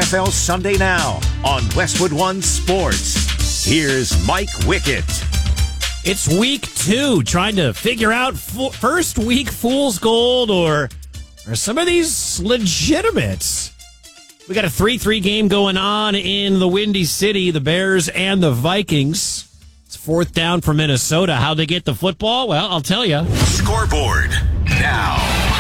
NFL Sunday Now on Westwood One Sports. Here's Mike Wickett. It's week 2, trying to figure out first week fool's gold or some of these legitimates. We got a 3-3 game going on in the Windy City, the Bears and the Vikings. It's fourth down for Minnesota. How'd they get the football? Well, I'll tell you. Scoreboard now.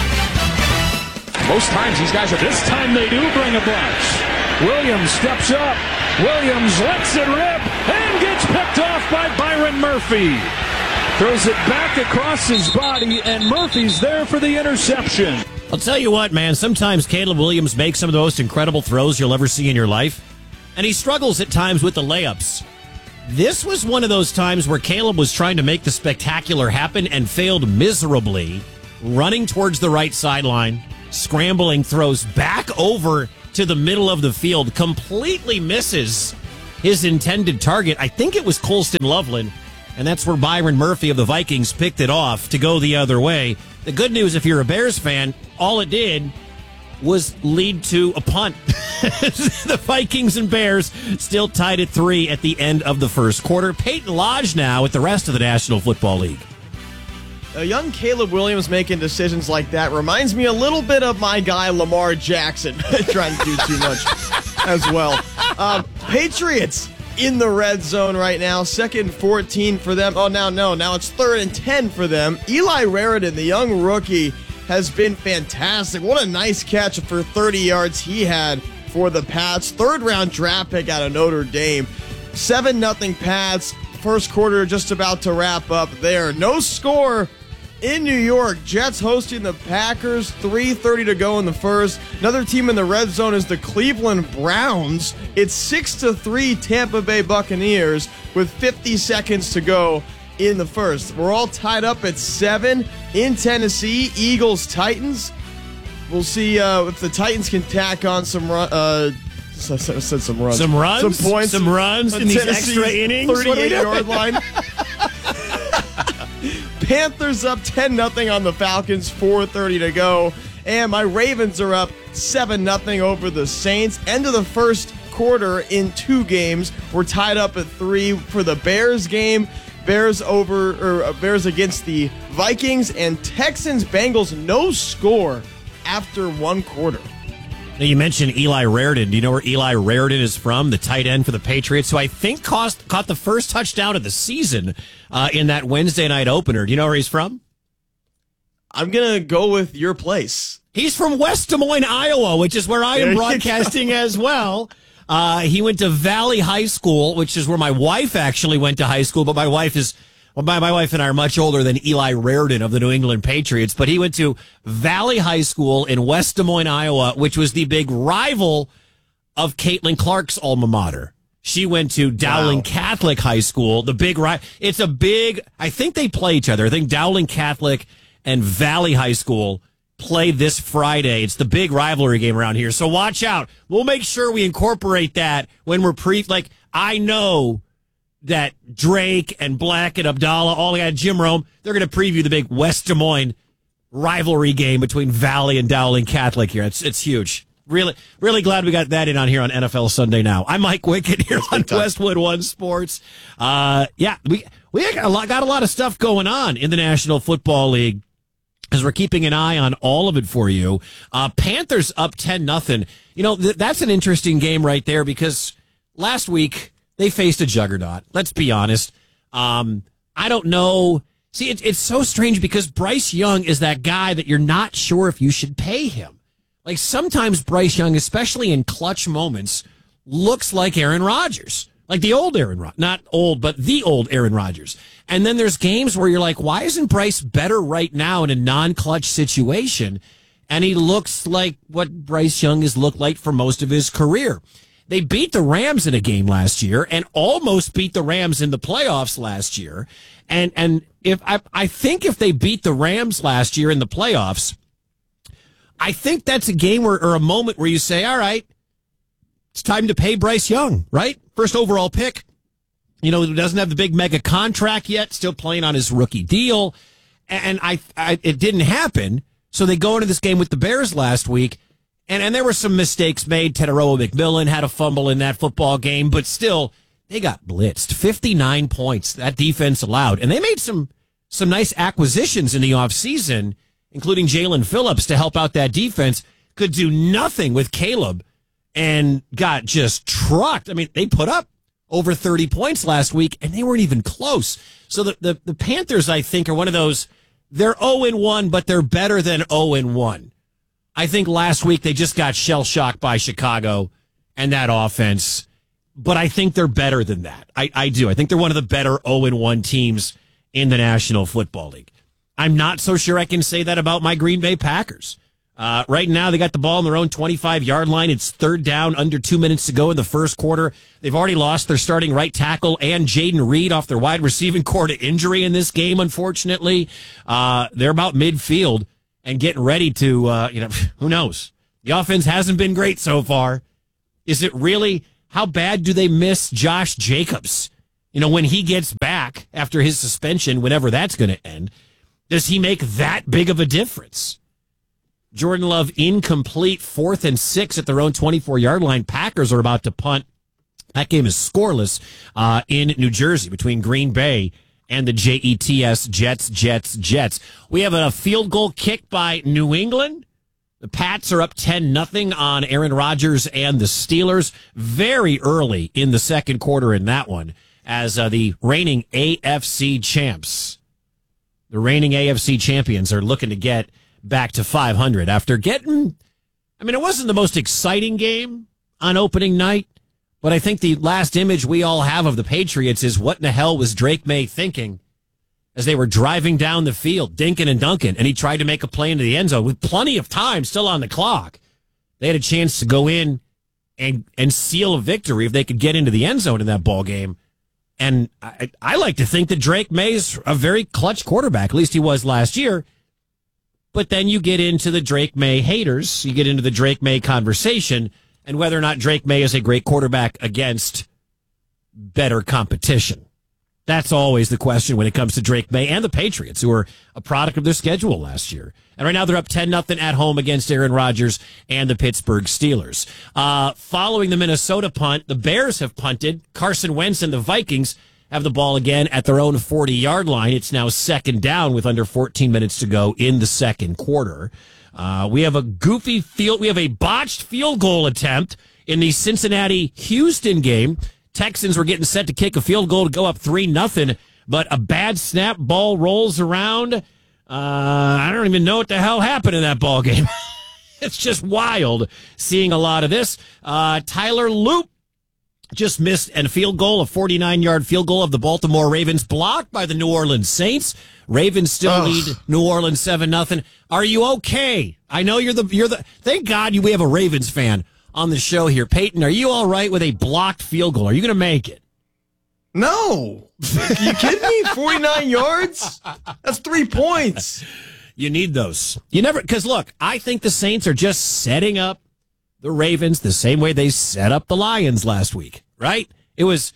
Most times these guys are... This time they do bring a bunch. Williams steps up. Williams lets it rip and gets picked off by Byron Murphy. Throws it back across his body, and Murphy's there for the interception. I'll tell you what, man, sometimes Caleb Williams makes some of the most incredible throws you'll ever see in your life, and he struggles at times with the layups. This was one of those times where Caleb was trying to make the spectacular happen and failed miserably, running towards the right sideline, scrambling, throws back over to the middle of the field, completely misses his intended target. I think it was Colston Loveland, and that's where Byron Murphy of the Vikings picked it off to go the other way. The good news, if you're a Bears fan, all it did was lead to a punt. The Vikings and Bears still tied at 3 at the end of the first quarter. Peyton Lodge now with the rest of the National Football League. A young Caleb Williams making decisions like that reminds me a little bit of my guy Lamar Jackson trying to do too much as well. Patriots in the red zone right now. 2nd and 14 for them. Oh, now it's 3rd and 10 for them. Eli Raritan, the young rookie, has been fantastic. What a nice catch for 30 yards he had for the Pats. 3rd-round draft pick out of Notre Dame. 7-0 Pats. First quarter just about to wrap up there. No score in New York. Jets hosting the Packers. 3:30 to go in the first. Another team in the red zone is the Cleveland Browns. It's 6-3 Tampa Bay Buccaneers with 50 seconds to go in the first. We're all tied up at 7 in Tennessee. Eagles, Titans. We'll see if the Titans can tack on some runs. Some runs. Some runs? Some points. Some runs in these extra innings? 38-yard line. Panthers up 10-0 on the Falcons. 4:30 to go. And my Ravens are up 7-0 over the Saints. End of the first quarter in 2 games. We're tied up at 3 for the Bears game. Bears against the Vikings, and Texans-Bengals no score after 1 quarter. Now, you mentioned Eli Raritan. Do you know where Eli Raritan is from? The tight end for the Patriots, who I think caught the first touchdown of the season in that Wednesday night opener. Do you know where he's from? I'm going to go with your place. He's from West Des Moines, Iowa, which is where I am broadcasting as well. He went to Valley High School, which is where my wife actually went to high school, but my wife and I are much older than Eli Raritan of the New England Patriots, but he went to Valley High School in West Des Moines, Iowa, which was the big rival of Caitlin Clark's alma mater. She went to Dowling Catholic High School, the big rival. I think they play each other. I think Dowling Catholic and Valley High School play this Friday. It's the big rivalry game around here, so watch out. We'll make sure we incorporate that when we're I know that Drake and Black and Abdallah, all got Jim Rome, they're going to preview the big West Des Moines rivalry game between Valley and Dowling Catholic here. It's huge. Really, really glad we got that in on here on NFL Sunday Now. I'm Mike Wickett here on Westwood One Sports. We got a lot of stuff going on in the National Football League, because we're keeping an eye on all of it for you. Panthers up 10-0. You know, that's an interesting game right there, because last week they faced a juggernaut. Let's be honest. I don't know. See, it's so strange, because Bryce Young is that guy that you're not sure if you should pay him. Like, sometimes Bryce Young, especially in clutch moments, looks like Aaron Rodgers. Like the old Aaron Rodgers. Not old, but the old Aaron Rodgers. And then there's games where you're like, why isn't Bryce better right now in a non-clutch situation? And he looks like what Bryce Young has looked like for most of his career. They beat the Rams in a game last year and almost beat the Rams in the playoffs last year. And if I think if they beat the Rams last year in the playoffs, I think that's a game or a moment where you say, all right, it's time to pay Bryce Young, right? First overall pick. You know, he doesn't have the big mega contract yet, still playing on his rookie deal. And it didn't happen. So they go into this game with the Bears last week, And there were some mistakes made. Teteroa McMillan had a fumble in that football game, but still, they got blitzed. 59 points that defense allowed. And they made some nice acquisitions in the offseason, including Jalen Phillips to help out that defense. Could do nothing with Caleb and got just trucked. I mean, they put up over 30 points last week, and they weren't even close. So the Panthers, I think, are one of those, they're 0-1, but they're better than 0-1. I think last week they just got shell-shocked by Chicago and that offense, but I think they're better than that. I do. I think they're one of the better 0-1 teams in the National Football League. I'm not so sure I can say that about my Green Bay Packers. Right now, they got the ball on their own 25-yard line. It's third down, under 2 minutes to go in the first quarter. They've already lost their starting right tackle and Jaden Reed off their wide receiving core to injury in this game, unfortunately. They're about midfield and getting ready to, who knows? The offense hasn't been great so far. Is it really, how bad do they miss Josh Jacobs? When he gets back after his suspension, whenever that's going to end, does he make that big of a difference? Jordan Love incomplete, 4th and 6 at their own 24-yard line. Packers are about to punt. That game is scoreless in New Jersey between Green Bay and the Jets, Jets. We have a field goal kick by New England. The Pats are up 10-0 on Aaron Rodgers and the Steelers very early in the second quarter in that one as the reigning AFC champs. The reigning AFC champions are looking to get back to 500 after getting, it wasn't the most exciting game on opening night, but I think the last image we all have of the Patriots is what in the hell was Drake May thinking as they were driving down the field, dinking and dunking, and he tried to make a play into the end zone with plenty of time still on the clock. They had a chance to go in and seal a victory if they could get into the end zone in that ball game. And I like to think that Drake May's a very clutch quarterback, at least he was last year. But then you get into the Drake May haters, you get into the Drake May conversation, and whether or not Drake May is a great quarterback against better competition. That's always the question when it comes to Drake May and the Patriots, who are a product of their schedule last year. And right now they're up 10-0 at home against Aaron Rodgers and the Pittsburgh Steelers. Following the Minnesota punt, the Bears have punted. Carson Wentz and the Vikings have the ball again at their own 40-yard line. It's now second down with under 14 minutes to go in the second quarter. We have a botched field goal attempt in the Cincinnati-Houston game. Texans were getting set to kick a field goal to go up 3-0, but a bad snap ball rolls around. I don't even know what the hell happened in that ball game. It's just wild seeing a lot of this. Tyler Loop just missed a field goal, a 49-yard field goal of the Baltimore Ravens, blocked by the New Orleans Saints. Ravens still lead New Orleans 7-0. Are you okay? I know you're the. Thank God we have a Ravens fan on the show here. Peyton, are you all right with a blocked field goal? Are you going to make it? No. Are you kidding me? 49 yards? That's 3 points. You need those. Because look, I think the Saints are just setting up the Ravens the same way they set up the Lions last week, right? It was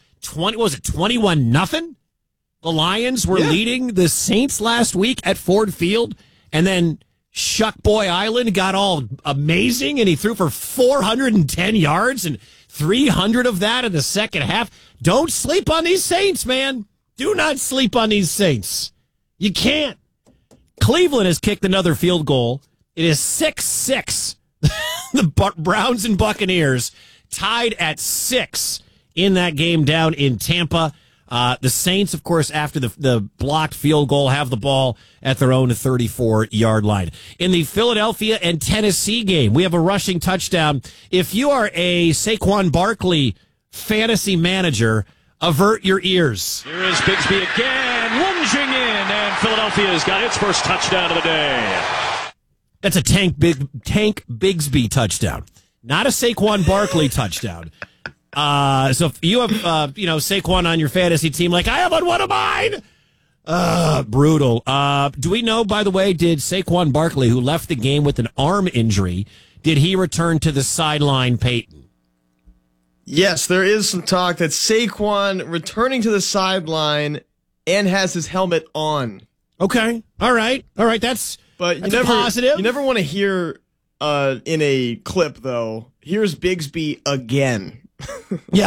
21-0? The Lions were leading the Saints last week at Ford Field, and then Shuck Boy Island got all amazing, and he threw for 410 yards and 300 of that in the second half. Don't sleep on these Saints, man. Do not sleep on these Saints. You can't. Cleveland has kicked another field goal. It is 6-6. The Browns and Buccaneers tied at 6 in that game down in Tampa. The Saints, of course, after the blocked field goal, have the ball at their own 34-yard line. In the Philadelphia and Tennessee game, we have a rushing touchdown. If you are a Saquon Barkley fantasy manager, avert your ears. Here is Bigsby again, lunging in, and Philadelphia's got its first touchdown of the day. That's a Tank Bigsby touchdown, not a Saquon Barkley touchdown. So if you have, Saquon on your fantasy team, like I have on one of mine, brutal. Do we know, by the way, did Saquon Barkley, who left the game with an arm injury, did he return to the sideline, Peyton? Yes, there is some talk that Saquon returning to the sideline and has his helmet on. Okay. All right. But you never want to hear in a clip, though. Here's Bigsby again. Yeah.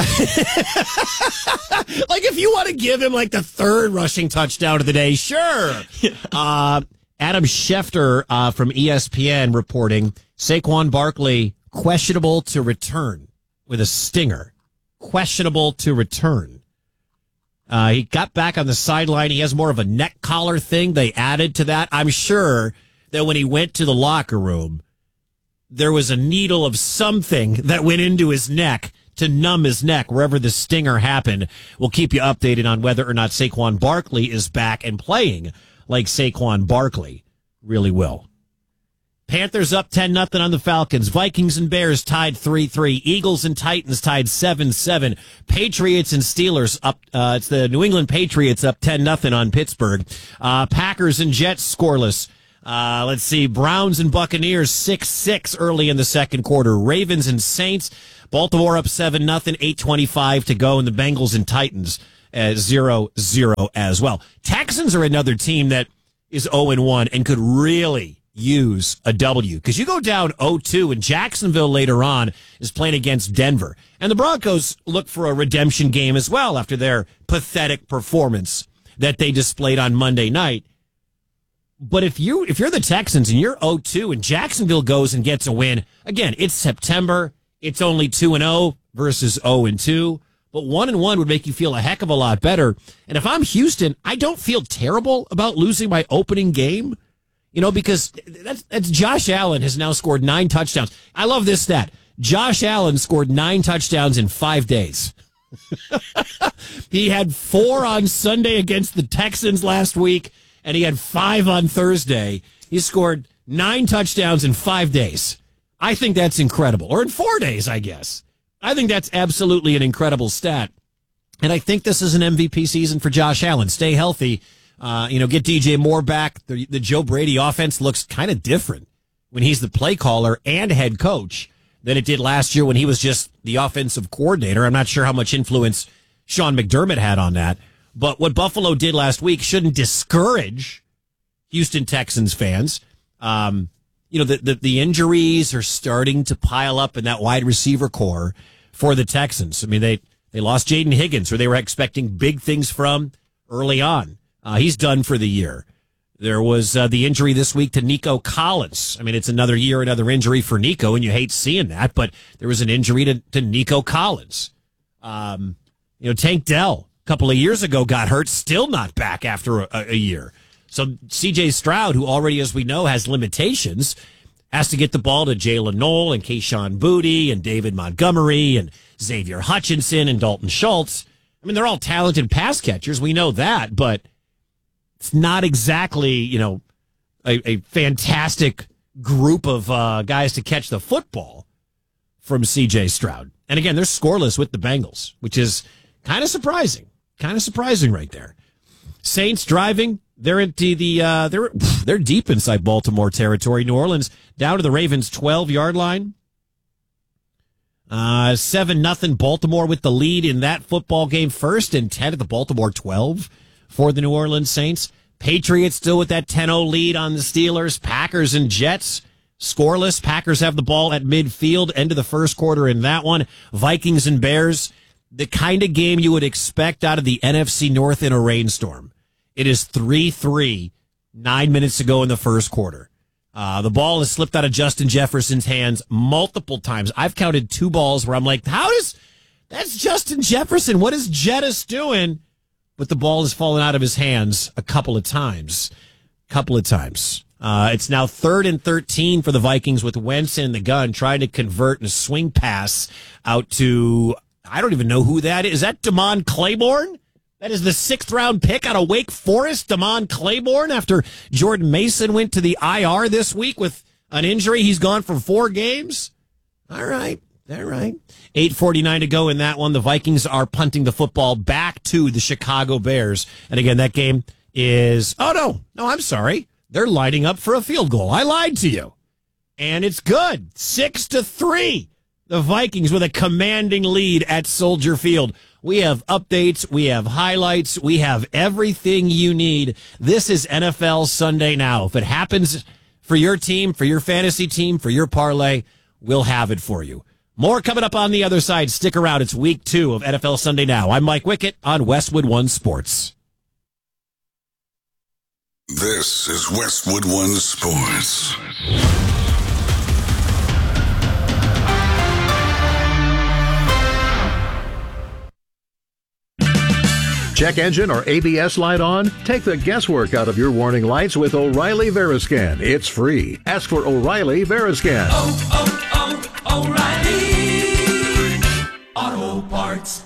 Like, if you want to give him, like, the third rushing touchdown of the day, sure. Yeah. Adam Schefter from ESPN reporting Saquon Barkley questionable to return with a stinger. Questionable to return. He got back on the sideline. He has more of a neck collar thing. They added to that. I'm sure that when he went to the locker room, there was a needle of something that went into his neck to numb his neck wherever the stinger happened. We'll keep you updated on whether or not Saquon Barkley is back and playing like Saquon Barkley really will. Panthers up 10-0 on the Falcons. Vikings and Bears tied 3-3. Eagles and Titans tied 7-7. Patriots and Steelers up. It's the New England Patriots up 10-0 on Pittsburgh. Packers and Jets scoreless. Let's see. Browns and Buccaneers 6-6 early in the second quarter. Ravens and Saints. Baltimore up 7-0. 8:25 to go. And the Bengals and Titans 0-0 as well. Texans are another team that is 0-1 and could really use a W, because you go down 0-2 and Jacksonville later on is playing against Denver, and the Broncos look for a redemption game as well after their pathetic performance that they displayed on Monday night. But if you're the Texans and you're 0-2 and Jacksonville goes and gets a win, again, it's September, it's only 2-0 versus 0-2, but 1-1 would make you feel a heck of a lot better. And if I'm Houston, I don't feel terrible about losing my opening game. You know, because that's Josh Allen has now scored 9 touchdowns. I love this stat. Josh Allen scored 9 touchdowns in 5 days. He had 4 on Sunday against the Texans last week, and he had 5 on Thursday. He scored 9 touchdowns in 5 days. I think that's incredible. Or in 4 days, I guess. I think that's absolutely an incredible stat. And I think this is an MVP season for Josh Allen. Stay healthy. Get DJ Moore back. The Joe Brady offense looks kind of different when he's the play caller and head coach than it did last year when he was just the offensive coordinator. I'm not sure how much influence Sean McDermott had on that. But what Buffalo did last week shouldn't discourage Houston Texans fans. The injuries are starting to pile up in that wide receiver core for the Texans. I mean, they lost Jaden Higgins, who they were expecting big things from early on. He's done for the year. There was the injury this week to Nico Collins. I mean, it's another year, another injury for Nico, and you hate seeing that, but there was an injury to Nico Collins. Tank Dell, a couple of years ago, got hurt, still not back after a year. So C.J. Stroud, who already, as we know, has limitations, has to get the ball to Jalen Noel and Kayshon Boutte and David Montgomery and Xavier Hutchinson and Dalton Schultz. I mean, they're all talented pass catchers. We know that, but it's not exactly, a fantastic group of guys to catch the football from C.J. Stroud. And again, they're scoreless with the Bengals, which is kind of surprising. Kind of surprising right there. Saints driving. They're into they're deep inside Baltimore territory. New Orleans down to the Ravens 12-yard line. 7-0 Baltimore with the lead in that football game. 1st and 10 at the Baltimore 12 for the New Orleans Saints. Patriots still with that 10-0 lead on the Steelers. Packers and Jets scoreless. Packers have the ball at midfield, end of the first quarter in that one. Vikings and Bears, the kind of game you would expect out of the NFC North in a rainstorm. It is 3-3, 9 minutes to go in the first quarter. The ball has slipped out of Justin Jefferson's hands multiple times. I've counted 2 balls where I'm like, that's Justin Jefferson. What is Jettis doing? But the ball has fallen out of his hands a couple of times. It's now 3rd and 13 for the Vikings with Wentz in the gun, trying to convert a swing pass out to, I don't even know who that is. Is that Damon Claiborne? That is the 6th round pick out of Wake Forest, Damon Claiborne, after Jordan Mason went to the IR this week with an injury. He's gone for 4 games. All right. 8:49 to go in that one. The Vikings are punting the football back to the Chicago Bears. And again, that game is, no, I'm sorry. They're lining up for a field goal. I lied to you. And it's good. 6-3. The Vikings with a commanding lead at Soldier Field. We have updates. We have highlights. We have everything you need. This is NFL Sunday Now. If it happens for your team, for your fantasy team, for your parlay, we'll have it for you. More coming up on the other side. Stick around. It's week 2 of NFL Sunday Now. I'm Mike Wickett on Westwood One Sports. This is Westwood One Sports. Check engine or ABS light on? Take the guesswork out of your warning lights with O'Reilly Veriscan. It's free. Ask for O'Reilly Veriscan. O'Reilly Auto Parts.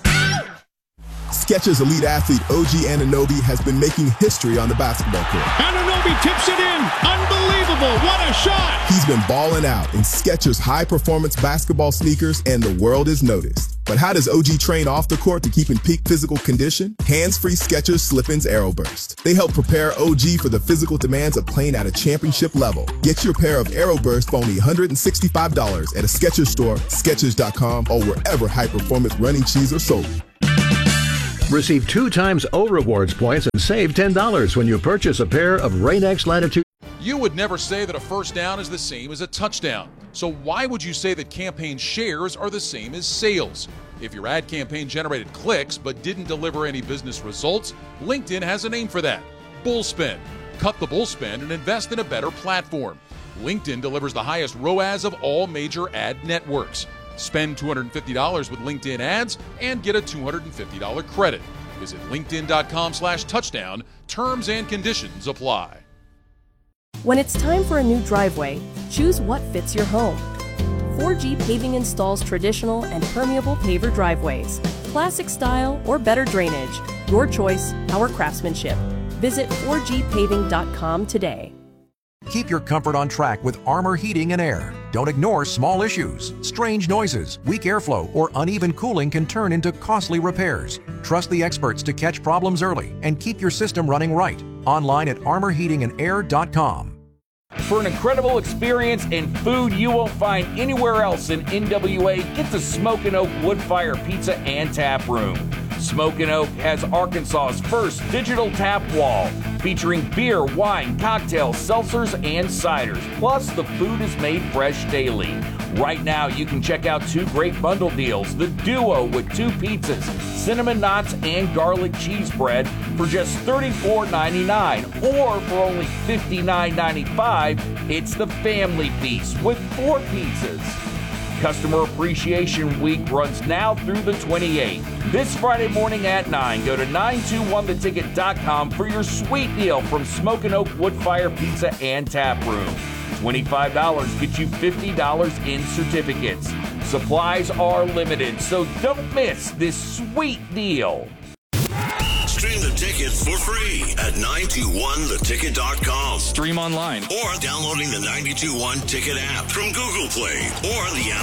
Skechers elite athlete OG Anunoby has been making history on the basketball court. Anunoby tips it in. Unbelievable. What a shot. He's been balling out in Skechers high-performance basketball sneakers, and the world has noticed. But how does OG train off the court to keep in peak physical condition? Hands-free Skechers Slip-ins Aeroburst. They help prepare OG for the physical demands of playing at a championship level. Get your pair of Aeroburst for only $165 at a Skechers store, Skechers.com, or wherever high-performance running shoes are sold. Receive 2 times O Rewards points and save $10 when you purchase a pair of Rain-X Latitude. You would never say that a first down is the same as a touchdown. So why would you say that campaign shares are the same as sales? If your ad campaign generated clicks but didn't deliver any business results, LinkedIn has a name for that: Bullspend. Cut the bullspend and invest in a better platform. LinkedIn delivers the highest ROAS of all major ad networks. Spend $250 with LinkedIn ads and get a $250 credit. Visit linkedin.com/touchdown. Terms and conditions apply. When it's time for a new driveway, choose what fits your home. 4G Paving installs traditional and permeable paver driveways, classic style or better drainage. Your choice, our craftsmanship. Visit 4gpaving.com today. Keep your comfort on track with Armor Heating and Air. Don't ignore small issues. Strange noises, weak airflow, or uneven cooling can turn into costly repairs. Trust the experts to catch problems early and keep your system running right. Online at armorheatingandair.com. For an incredible experience and food you won't find anywhere else in NWA, get to Smokin' Oak Woodfire Pizza and Tap Room. Smokin' Oak has Arkansas's first digital tap wall, featuring beer, wine, cocktails, seltzers, and ciders. Plus, the food is made fresh daily. Right now, you can check out 2 great bundle deals: the Duo with 2 pizzas, cinnamon knots, and garlic cheese bread for just $34.99, or for only $59.95, it's the Family Piece with 4 pizzas. Customer Appreciation Week runs now through the 28th. This Friday morning at 9, go to 921theticket.com for your sweet deal from Smokin' Oak Woodfire Pizza and Tap Room. $25 gets you $50 in certificates. Supplies are limited, so don't miss this sweet deal. Stream the ticket for free at 921theticket.com. Stream online Or downloading the 921 Ticket app from Google Play or the app